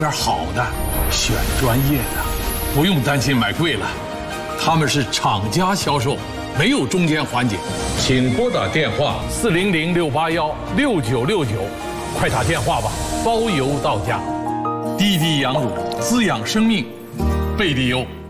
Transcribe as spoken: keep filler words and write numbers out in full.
点好的，选专业的，不用担心买贵了。他们是厂家销售，没有中间环节。请拨打电话四零零六八幺六九六九，快打电话吧，包邮到家。滴滴羊乳滋养生命，贝蒂优。